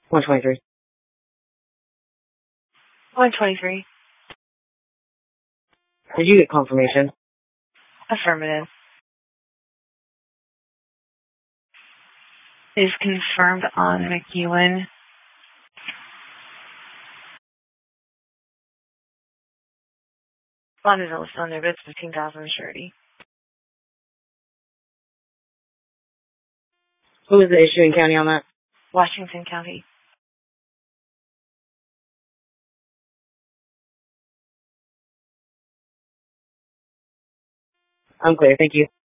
123. 123. Did you get confirmation? Affirmative. Is confirmed on McEwen. Bond is still on there, but it's $15,000 surety. Who is the issuing county on that? Washington County. I'm clear. Thank you.